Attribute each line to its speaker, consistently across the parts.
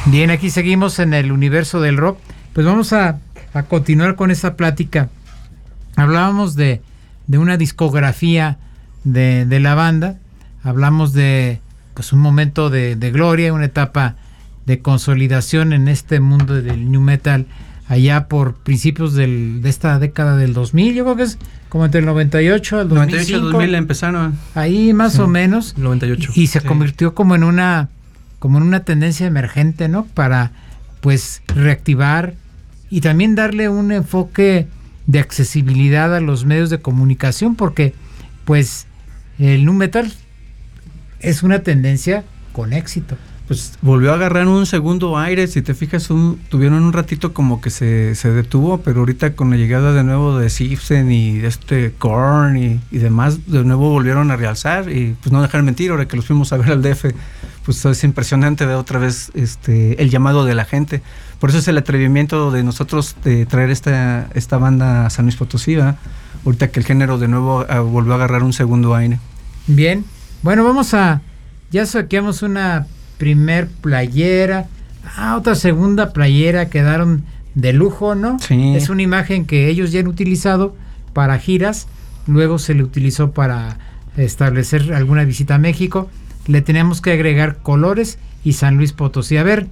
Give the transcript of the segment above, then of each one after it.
Speaker 1: Bien, aquí seguimos en el universo del rock. Pues vamos a continuar con esta plática. Hablábamos de una discografía de la banda. Hablamos de pues un momento de gloria, una etapa de consolidación en este mundo del new metal allá por principios de esta década del 2000. Yo creo que es como entre el 98 al 2005.
Speaker 2: 98 2000 empezaron.
Speaker 1: Ahí más o menos.
Speaker 2: 98.
Speaker 1: Y se convirtió como en una tendencia emergente, ¿no? Para pues reactivar y también darle un enfoque de accesibilidad a los medios de comunicación, porque pues el nu metal es una tendencia con éxito.
Speaker 2: Pues volvió a agarrar un segundo aire, si te fijas, tuvieron un ratito como que se detuvo, pero ahorita con la llegada de nuevo de Sifsen y de Korn y demás, de nuevo volvieron a realzar y pues no dejar mentir, ahora que los fuimos a ver al DF, pues es impresionante ver otra vez el llamado de la gente. Por eso es el atrevimiento de nosotros de traer esta banda a San Luis Potosí, ¿verdad? Ahorita que el género de nuevo volvió a agarrar un segundo aire.
Speaker 1: Bien, bueno, ya saqueamos una primer playera, otra segunda playera, quedaron de lujo, ¿no?
Speaker 2: Sí.
Speaker 1: Es una imagen que ellos ya han utilizado para giras, luego se le utilizó para establecer alguna visita a México, le tenemos que agregar colores y San Luis Potosí. A ver,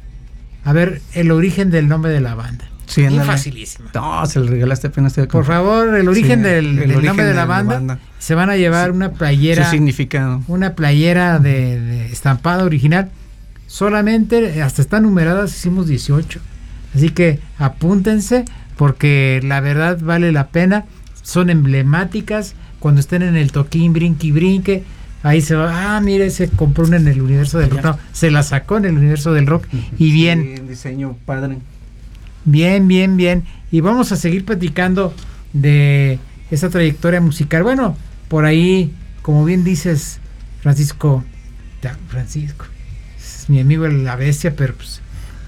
Speaker 1: el origen del nombre de la banda.
Speaker 2: Sí,
Speaker 1: bien facilísimo.
Speaker 2: No, se le regalaste apenas.
Speaker 1: Por favor, el origen del nombre de la banda. Se van a llevar una playera.
Speaker 2: Su significado.
Speaker 1: Una playera de estampada original. Solamente, hasta están numeradas, hicimos 18. Así que apúntense, porque la verdad vale la pena. Son emblemáticas. Cuando estén en el toquín, brinque, ahí se va. Mire, se compró una en el universo del rock. No, se la sacó en el universo del rock. Y bien.
Speaker 2: Sí, diseño padre.
Speaker 1: Bien. Y vamos a seguir platicando de esa trayectoria musical. Bueno, por ahí, como bien dices, Francisco, es mi amigo la bestia, pero pues,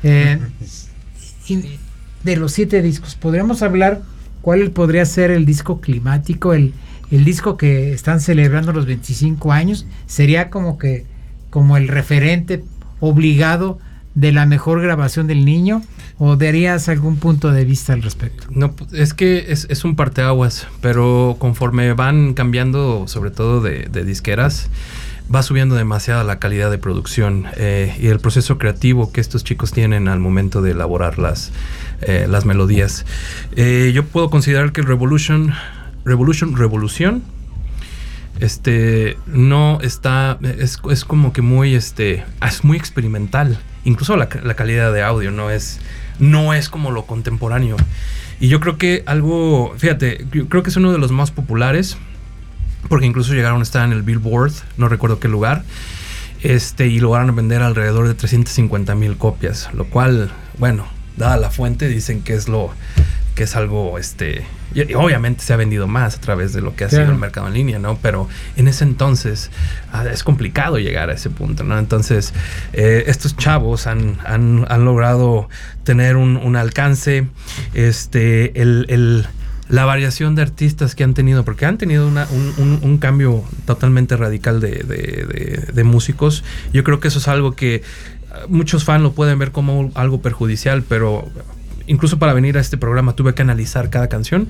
Speaker 1: de los 7 discos, podríamos hablar cuál podría ser el disco climático, el disco que están celebrando los 25 años, sería como el referente obligado de la mejor grabación del Niño, o darías algún punto de vista al respecto?
Speaker 3: No, es que es un parteaguas, pero conforme van cambiando, sobre todo de disqueras, va subiendo demasiado la calidad de producción y el proceso creativo que estos chicos tienen al momento de elaborar las melodías. Yo puedo considerar que el Revolution no está, es como que muy es muy experimental. Incluso la calidad de audio no es como lo contemporáneo. Y yo creo que yo creo que es uno de los más populares, porque incluso llegaron a estar en el Billboard, no recuerdo qué lugar, y lograron vender alrededor de 350,000 copias, lo cual, bueno, dada la fuente, dicen que es algo, y obviamente se ha vendido más a través de lo que ha sido el mercado en línea, ¿no? Pero en ese entonces es complicado llegar a ese punto, ¿no? Entonces, estos chavos han logrado tener un alcance, la variación de artistas que han tenido, porque han tenido un cambio totalmente radical de músicos. Yo creo que eso es algo que muchos fans lo pueden ver como algo perjudicial, pero incluso para venir a este programa tuve que analizar cada canción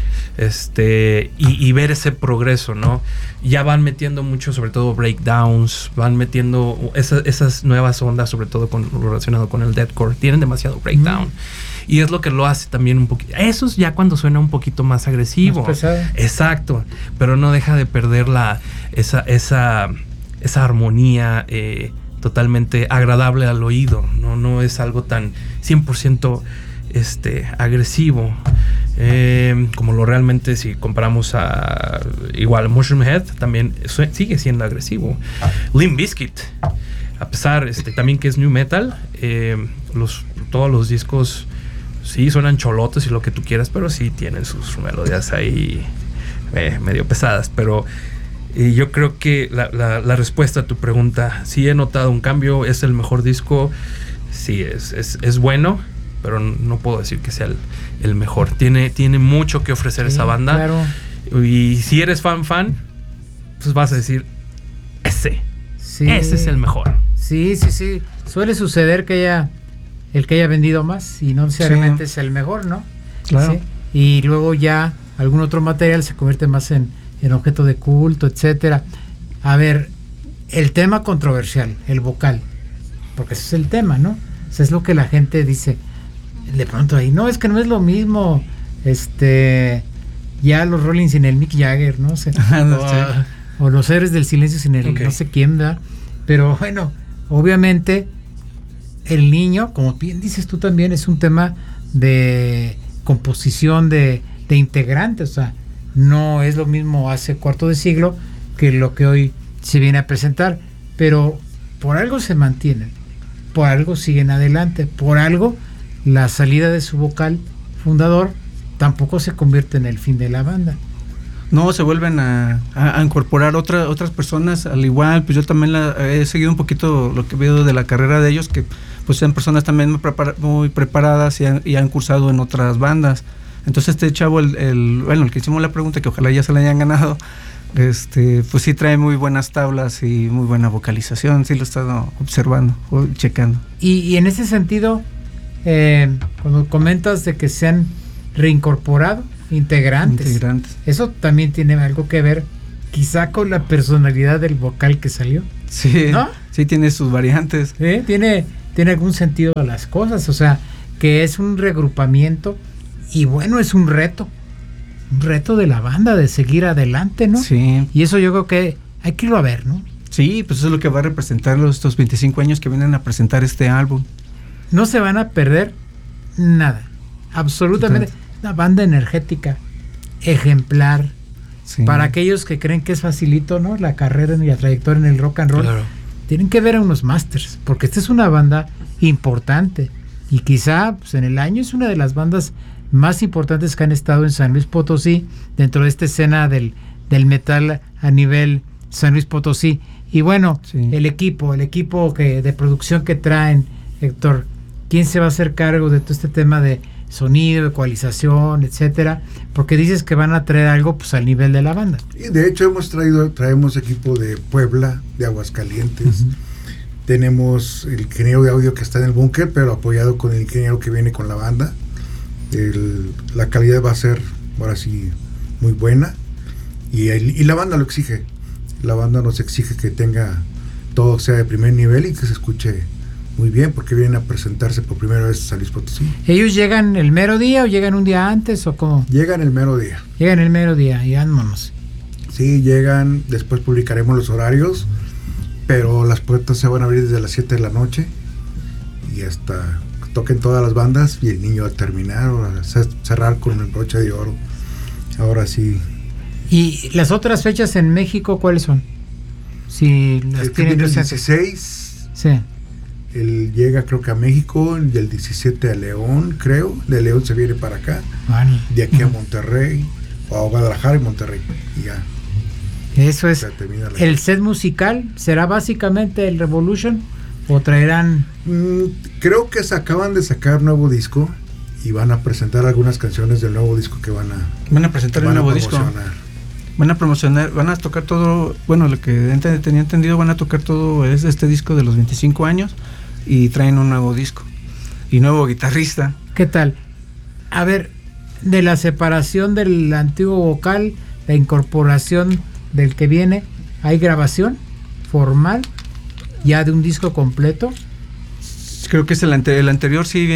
Speaker 3: y ver ese progreso, ¿no? Ya van metiendo mucho, sobre todo breakdowns, van metiendo esas nuevas ondas, sobre todo relacionado con el deathcore. Tienen demasiado breakdown. Y es lo que lo hace también un poquito. Eso es ya cuando suena un poquito más agresivo.
Speaker 1: Más pesado.
Speaker 3: Exacto. Pero no deja de perder esa armonía totalmente agradable al oído. No es algo tan 100% agresivo, como lo realmente, si comparamos a igual Mushroom Head, también sigue siendo agresivo. Limp Bizkit, a pesar también que es new metal, todos los discos sí suenan cholotes y lo que tú quieras, pero sí tienen sus melodías ahí medio pesadas. Pero yo creo que la respuesta a tu pregunta, sí he notado un cambio. Es el mejor disco, sí es bueno, pero no puedo decir que sea el mejor. Tiene mucho que ofrecer esa banda.
Speaker 1: Claro.
Speaker 3: Y si eres fan, pues vas a decir ese es el mejor.
Speaker 1: Sí. Suele suceder que el que haya vendido más y no necesariamente es el mejor, ¿no?
Speaker 2: Claro.
Speaker 1: Sí. Y luego ya algún otro material se convierte más en objeto de culto, etcétera. A ver, el tema controversial, el vocal, porque ese es el tema, ¿no? O sea, es lo que la gente dice de pronto ahí. No, es que no es lo mismo, ya los Rolling sin el Mick Jagger, ¿no? O los Héroes del Silencio sin el no sé quién, ¿verdad? Pero bueno, obviamente el niño, como bien dices tú también, es un tema de composición de integrantes, o sea, no es lo mismo hace cuarto de siglo que lo que hoy se viene a presentar, pero por algo se mantienen, por algo siguen adelante, por algo la salida de su vocal fundador tampoco se convierte en el fin de la banda.
Speaker 2: No, se vuelven a incorporar otras personas, al igual, pues yo también he seguido un poquito lo que veo de la carrera de ellos, que pues son personas también muy preparadas y han cursado en otras bandas. Entonces este chavo, el que hicimos la pregunta, que ojalá ya se la hayan ganado, pues sí trae muy buenas tablas y muy buena vocalización, sí lo he estado observando, checando. Y
Speaker 1: en ese sentido, cuando comentas de que se han reincorporado integrantes, eso también tiene algo que ver quizá con la personalidad del vocal que salió.
Speaker 2: Sí,
Speaker 1: ¿no?
Speaker 2: Sí tiene sus variantes.
Speaker 1: ¿Sí? Tiene algún sentido a las cosas, o sea, que es un regrupamiento y bueno, es un reto de la banda de seguir adelante, ¿no?
Speaker 2: Sí.
Speaker 1: Y eso yo creo que hay que irlo a ver, ¿no?
Speaker 2: Sí, pues eso es lo que va a representar estos 25 años que vienen a presentar este álbum.
Speaker 1: No se van a perder nada, absolutamente. Una banda energética, ejemplar, para aquellos que creen que es facilito, ¿no? La carrera y la trayectoria en el rock and roll. Claro. Tienen que ver a unos masters, porque esta es una banda importante y quizá pues, en el año es una de las bandas más importantes que han estado en San Luis Potosí, dentro de esta escena del metal a nivel San Luis Potosí. Y bueno, el equipo de producción que traen, Héctor, ¿quién se va a hacer cargo de todo este tema de sonido, ecualización, etcétera? Porque dices que van a traer algo pues al nivel de la banda.
Speaker 4: Y de hecho traemos equipo de Puebla, de Aguascalientes. Uh-huh. Tenemos el ingeniero de audio que está en el búnker, pero apoyado con el ingeniero que viene con la banda. La calidad va a ser ahora sí muy buena y la banda lo exige. La banda nos exige que tenga todo sea de primer nivel y que se escuche muy bien, porque vienen a presentarse por primera vez en San Luis Potosí.
Speaker 1: ¿Ellos llegan el mero día o llegan un día antes o cómo?
Speaker 4: Llegan el mero día.
Speaker 1: Llegan el mero día y vámonos.
Speaker 4: Sí, llegan, después publicaremos los horarios, pero las puertas se van a abrir desde las 7 de la noche y hasta toquen todas las bandas y el niño al terminar o a cerrar con el broche de oro. Ahora sí.
Speaker 1: ¿Y las otras fechas en México cuáles son? Si las tienen
Speaker 4: el 16.
Speaker 1: Sí.
Speaker 4: Él llega creo que a México y el 17 a León, creo. De León se viene para acá.
Speaker 1: Vale.
Speaker 4: De aquí a Monterrey o a Guadalajara y Monterrey. Y ya.
Speaker 1: Eso es. ¿El set musical será básicamente el Revolution o traerán?
Speaker 4: Creo que acaban de sacar nuevo disco y van a presentar algunas canciones del nuevo disco que van a
Speaker 2: presentar el nuevo disco. Van a promocionar, van a tocar todo, bueno, lo que tenía entendido, van a tocar todo es este disco de los 25 años y traen un nuevo disco y nuevo guitarrista.
Speaker 1: ¿Qué tal? A ver, de la separación del antiguo vocal, la incorporación del que viene, ¿hay grabación formal ya de un disco completo?
Speaker 2: Creo que es el anterior, sí,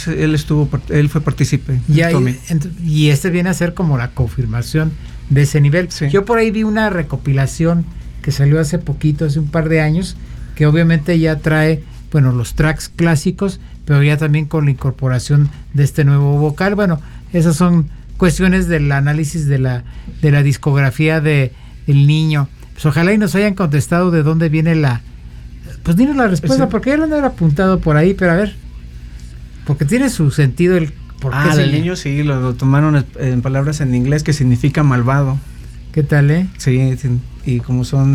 Speaker 2: él fue partícipe.
Speaker 1: Y este viene a ser como la confirmación de ese nivel. Sí. Yo por ahí vi una recopilación que salió hace poquito, hace un par de años, que obviamente ya trae, bueno, los tracks clásicos, pero ya también con la incorporación de este nuevo vocal. Bueno, esas son cuestiones del análisis de la discografía del niño. Pues ojalá y nos hayan contestado de dónde viene pues dinos la respuesta, porque ya lo han apuntado por ahí, pero a ver, porque tiene su sentido el por qué.
Speaker 2: Del niño sí, lo tomaron en palabras en inglés que significa malvado.
Speaker 1: ¿Qué tal,
Speaker 2: Sí, y como son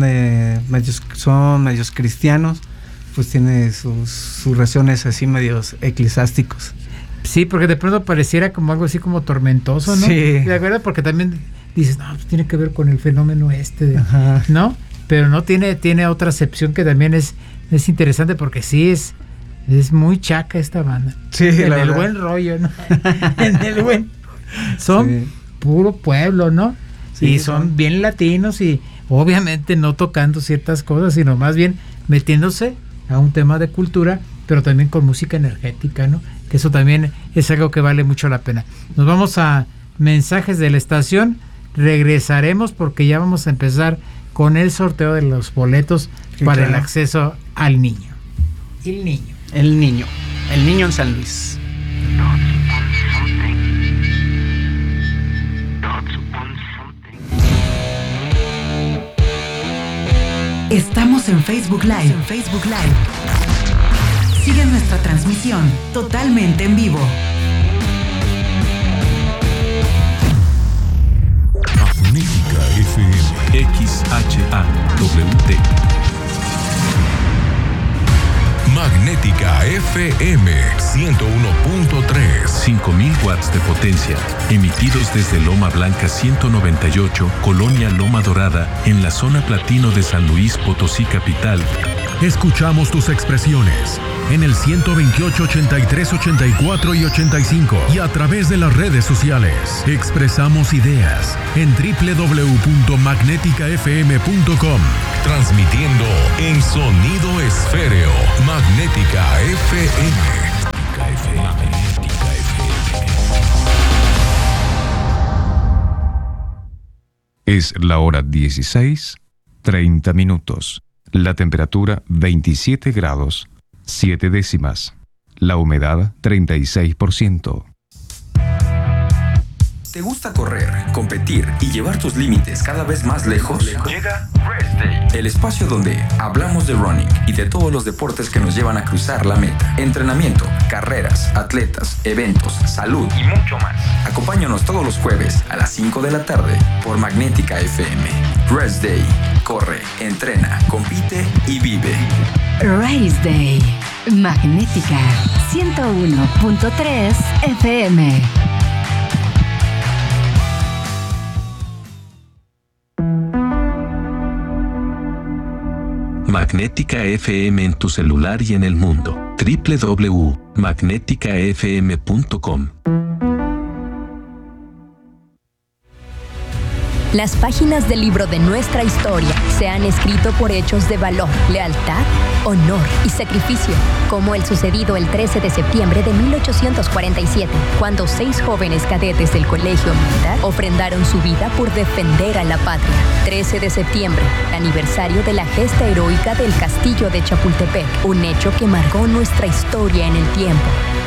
Speaker 2: medios cristianos, pues tiene sus razones así medios eclesiásticos.
Speaker 1: Sí, porque de pronto pareciera como algo así como tormentoso, ¿no?
Speaker 2: Sí.
Speaker 1: ¿De acuerdo? Porque también dices, no, pues tiene que ver con el fenómeno
Speaker 2: Ajá.
Speaker 1: ¿no? pero no tiene otra acepción que también es interesante, porque sí es muy chaca esta banda.
Speaker 2: Sí,
Speaker 1: en el
Speaker 2: verdad.
Speaker 1: buen rollo, ¿no? En el buen. Son puro pueblo, ¿no?
Speaker 2: Sí,
Speaker 1: y son bien latinos y obviamente no tocando ciertas cosas, sino más bien metiéndose a un tema de cultura, pero también con música energética, ¿no? Que eso también es algo que vale mucho la pena. Nos vamos a mensajes de la estación, regresaremos porque ya vamos a empezar con el sorteo de los boletos para el acceso al niño. El niño
Speaker 2: en San Luis.
Speaker 5: Estamos en Facebook Live. Sigue nuestra transmisión totalmente en vivo.
Speaker 6: Magnética FM XHAWT. Magnética FM 101.3, 5000 watts de potencia, emitidos desde Loma Blanca 198, Colonia Loma Dorada, en la zona platino de San Luis Potosí capital. Escuchamos tus expresiones en el 128, 83, 84 y 85 y a través de las redes sociales. Expresamos ideas en www.magneticafm.com. Transmitiendo en sonido esféreo. Magnética FM. Magnética FM. Es la hora 16:30. La temperatura 27 grados, 7 décimas. La humedad 36%.
Speaker 7: ¿Te gusta correr, competir y llevar tus límites cada vez más lejos? Llega Rest Day, el espacio donde hablamos de running y de todos los deportes que nos llevan a cruzar la meta. Entrenamiento, carreras, atletas, eventos, salud y mucho más. Acompáñanos todos los jueves a las 5 de la tarde por Magnética FM. Rest Day. Corre, entrena, compite y vive.
Speaker 5: Race Day. Magnética 101.3 FM.
Speaker 8: Magnética FM en tu celular y en el mundo. www.magneticafm.com.
Speaker 9: Las páginas del libro de nuestra historia se han escrito por hechos de valor, lealtad, honor y sacrificio, como el sucedido el 13 de septiembre de 1847, cuando 6 jóvenes cadetes del Colegio Militar ofrendaron su vida por defender a la patria. 13 de septiembre, aniversario de la gesta heroica del Castillo de Chapultepec, un hecho que marcó nuestra historia en el tiempo.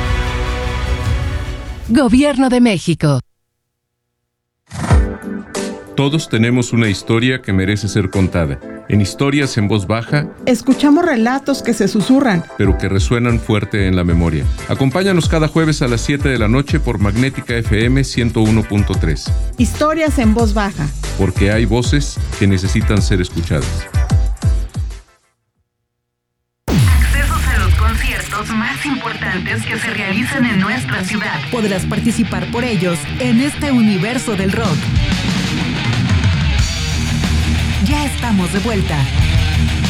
Speaker 5: Gobierno de México.
Speaker 10: Todos tenemos una historia que merece ser contada. En Historias en Voz Baja,
Speaker 11: escuchamos relatos que se susurran,
Speaker 10: pero que resuenan fuerte en la memoria. Acompáñanos cada jueves a las 7 de la noche por Magnética FM 101.3.
Speaker 11: Historias en Voz Baja.
Speaker 10: Porque hay voces que necesitan ser escuchadas.
Speaker 5: Accesos a los conciertos más importantes que se realizan en nuestra ciudad. Podrás participar por ellos en este universo del rock. Ya estamos de vuelta.